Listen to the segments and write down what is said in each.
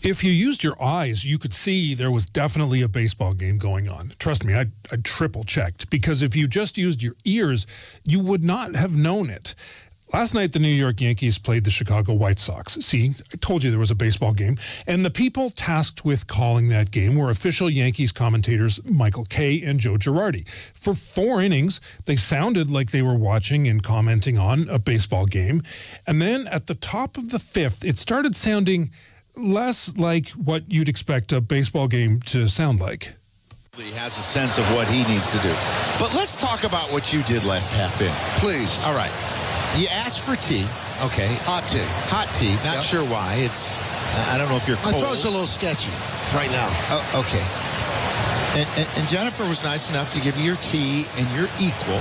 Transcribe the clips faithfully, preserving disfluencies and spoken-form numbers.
If you used your eyes, you could see there was definitely a baseball game going on. Trust me, I, I triple checked, because if you just used your ears, you would not have known it. Last night, the New York Yankees played the Chicago White Sox. See, I told you there was a baseball game. And the people tasked with calling that game were official Yankees commentators Michael Kay and Joe Girardi. For four innings, they sounded like they were watching and commenting on a baseball game. And then at the top of the fifth, it started sounding less like what you'd expect a baseball game to sound like. He has a sense of what he needs to do. But let's talk about what you did last half inning. Please. All right. You asked for tea. Okay. Hot tea. Hot tea. Not Yep. sure why. It's, I don't know if you're cold. I thought it was a little sketchy right now. Oh, okay. And, and, and Jennifer was nice enough to give you your tea and your equal.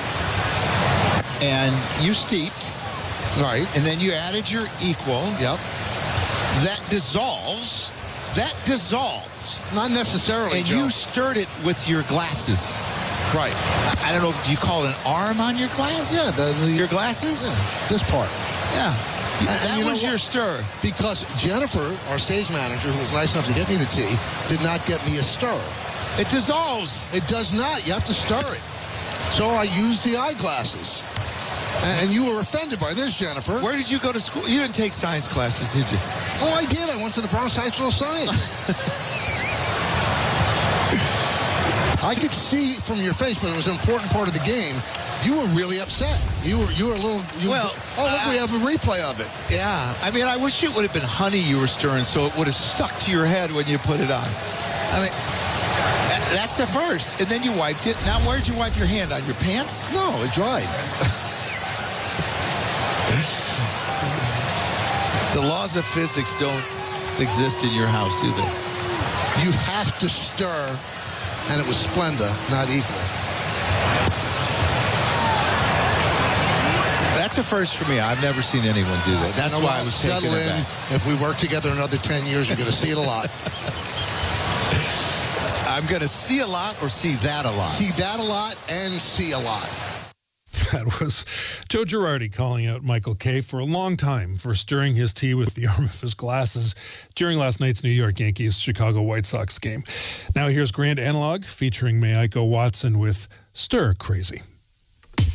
And you steeped. Right. And then you added your equal. Yep. That dissolves. That dissolves. Not necessarily, And Joe. you stirred it with your glasses. Right. I don't know if do you call it an arm on your glass? Yeah, the, the Your glasses? yeah, this part. Yeah. And That you know was your what? stir. Because Jennifer, our stage manager, who was nice enough to get me the tea, did not get me a stir. It dissolves. It does not. You have to stir it. So I used the eyeglasses. And, and you were offended by this, Jennifer. Where did you go to school? You didn't take science classes, did you? Oh, I did. I went to the Bronx High School of Science. I could see from your face, but it was an important part of the game. You were really upset. You were you were a little... You, Well, oh, look, uh, we have a replay of it. Yeah. I mean, I wish it would have been honey you were stirring so it would have stuck to your head when you put it on. I mean, that, that's the first. And then you wiped it. Now, where did you wipe your hand? On your pants? No, it dried. The laws of physics don't exist in your house, do they? You have to stir, and it was Splenda, not equal. That's a first for me. I've never seen anyone do that. That's You know why what? I was taken Settle in. aback. If we work together another ten years, you're going to see it a lot. I'm going to see a lot or see that a lot? See that a lot and see a lot. That was Joe Girardi calling out Michael Kay for a long time for stirring his tea with the arm of his glasses during last night's New York Yankees-Chicago White Sox game. Now here's Grand Analog featuring Mayiko Watson with Stir Crazy.